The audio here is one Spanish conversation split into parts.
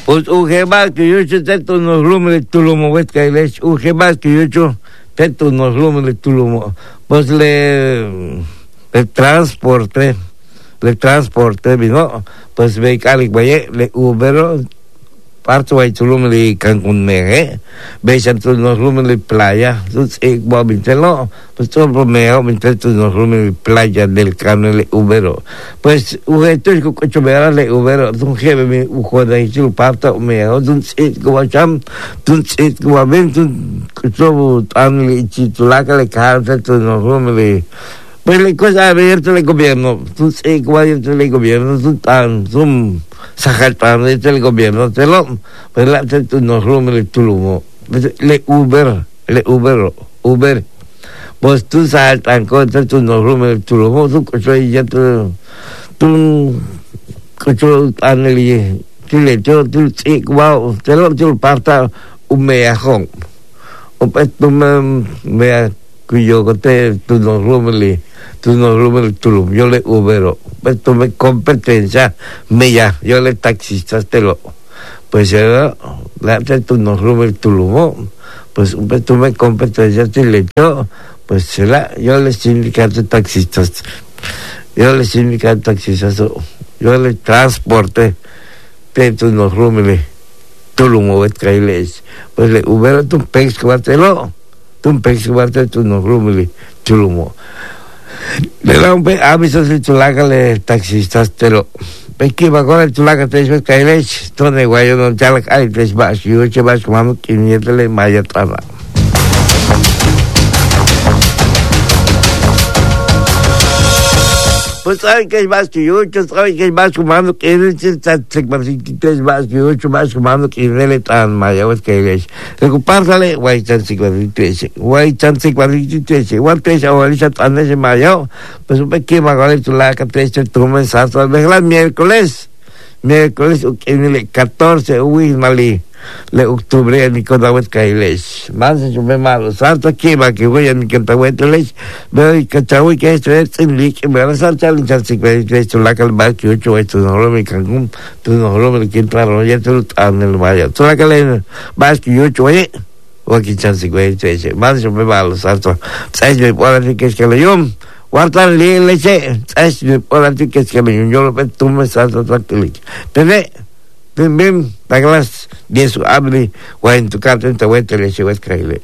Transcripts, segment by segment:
Pues ujeba que yo teto nos lume tulumo wet kailes ujeba que yo teto nos lume tulumo pues le transporte vino pues ve cali vaye le ubero parto vai tulum li Cancún mehe ve santo nos lume li playa sus igual vintelo pues todo meo vintelo nos lume li playa del Cano le ubero pues ujeto es que chomera le ubero un jebe mi ujoda y chul parta meo dun sit guacham dun sit guaben dun chobu tan li chitulaca le carta nos lume li pues la cosa abierta del gobierno, tú sé que abierto el gobierno, tú tan, zoom, sajaltando el gobierno, te lo, pues la tú nos rumbe el tulumo, le Uber, pues tú saltan contra tú nos rumbe el tulumo, tú cocho y ya tú cocho tan el chile, tú sé que wow, te lo tú parta un meajón, o pues tú me cuyo cote tú nos rumbe el tulum, yo le ubero, pues tomé competencia mía, yo le taxista te lo, pues yo la tú nos rumbe el tulum, pues tomé competencia te le yo, pues yo le sindicato taxistas, yo le transporte, te tú nos rumbe el tulum, pues le ubero tu pex cuartelo, tú nos rumbe el tulum. Le da un aviso si tulaca le taxistas te lo pequi va con el tulaca te dice que le donde guayo no ya la hay tres vas yo che vas como que le maya traba. Pues saben que es más que yo, saben que es más comando que él está 53 más que 8 más comando que él es tan mayor que él. Recupárale, guay tan 53, igual 3 ahorita tan ese mayor, pues un pequeño magón tu la que te comenzaste a ver miércoles, en el 14, malí. Le octubre en mi condawet kailes más yo me malo salto aquí va que voy en mi condawet les veo que chawi que esto es en lik me van a saltar en chance que esto la calma que 8 esto no lo me Cancún tú no lo me que entrar ya tú en el vaya tú la calma vas que 8 o aquí chance que esto más yo me malo salto sabes me puedo decir que es que yo guardan leche sabes me puedo decir que es que yo lo tú me salto tranquilo Bim, Douglas, 10 abre, o en tu carta en tu vuelta le llevas caíles.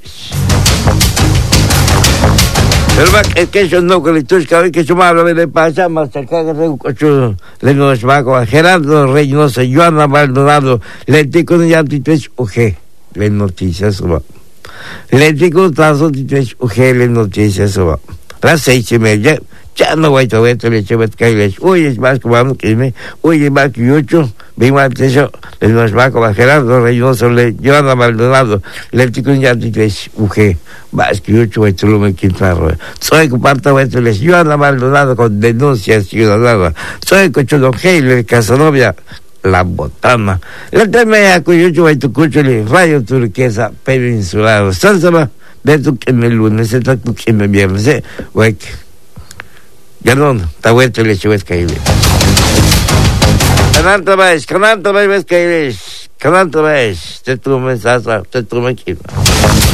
Pero es que yo no, que le estoy que yo me hablo de pasa, más acá que tengo cocho, le nos va con Gerardo Reynosa, Joana Maldonado, le digo ya 23 UG, le noticias va. Le digo tanto 23 UG, le noticias va. Las 6:30, ya no voy a ver, le llevas caíles. Hoy es más como que me, hoy es más que 8. Vengo a eso, le nos va con Gerardo Reynoso, le Joana Maldonado, le digo ya 23 UG, más que 8 esto lo me quintarro. Soy comparto esto, les Joana Maldonado con denuncias ciudadanas. Soy cocho don Heiler Casanovia, la botana. Le teme a cuyo yo tu cucho le rayo turquesa peninsular. Sánsama, de tu que me lunes, de tu que me viernes, güey. Ya no, está vuelto le llevo escaíble. Cananta ves que eres, cananta ves, te tu mensaje, te tu máquina.